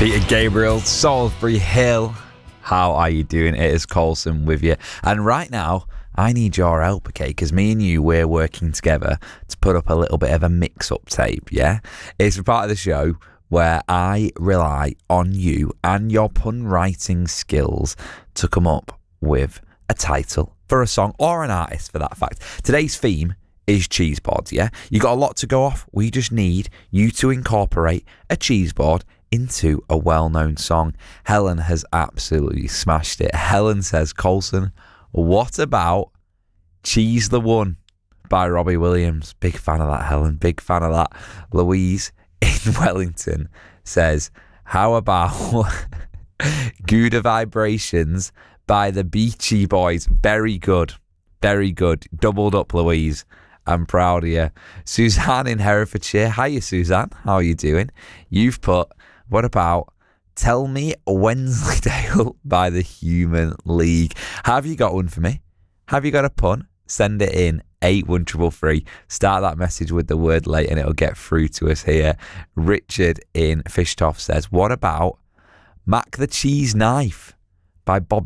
Peter Gabriel, Salisbury Hill. How are you doing? It is Colson with you. And right now, I need your help, okay? Because me and you, we're working together to put up a little bit of a mix-up tape, yeah? It's a part of the show where I rely on you and your pun writing skills to come up with a title for a song or an artist, for that fact. Today's theme is cheese boards, yeah? You got a lot to go off. We just need you to incorporate a cheese board into a well-known song. Helen has absolutely smashed it. Helen says, Colson, what about Cheese the One by Robbie Williams? Big fan of that, Helen. Big fan of that. Louise in Wellington says, how about Good Vibrations by the Beachy Boys? Very good. Very good. Doubled up, Louise. I'm proud of you. Suzanne in Herefordshire. Hiya, Suzanne. How are you doing? You've put, what about Tell Me Wensleydale by the Human League? Have you got one for me? Have you got a pun? Send it in 81333. Start that message with the word late and it'll get through to us here. Richard in Fishtoft says, what about Mac the Cheese Knife by Bobby